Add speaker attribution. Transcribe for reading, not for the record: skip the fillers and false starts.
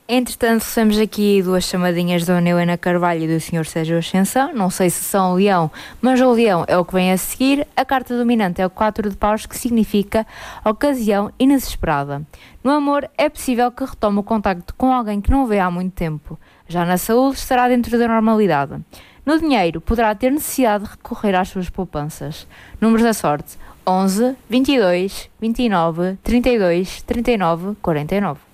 Speaker 1: Entretanto, recebemos aqui duas chamadinhas da Dona Helena Carvalho e do Sr. Sérgio Ascensão. Não sei se são leão, mas o leão é o que vem a seguir. A carta dominante é o 4 de paus, que significa ocasião inesperada. No amor, é possível que retome o contacto com alguém que não vê há muito tempo. Já na saúde, estará dentro da normalidade. No dinheiro, poderá ter necessidade de recorrer às suas poupanças. Números da sorte: 11, 22, 29, 32, 39, 49.